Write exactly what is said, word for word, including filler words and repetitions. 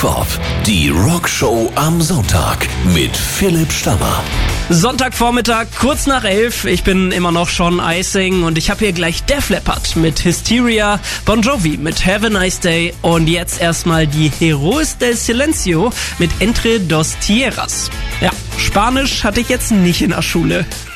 Pop, die Rockshow am Sonntag mit Philipp Stammer. Sonntagvormittag, kurz nach elf. Ich bin immer noch Sean Icing und ich habe hier gleich Def Leppard mit Hysteria, Bon Jovi mit Have a Nice Day und jetzt erstmal die Heroes del Silencio mit Entre dos Tierras. Ja, Spanisch hatte ich jetzt nicht in der Schule.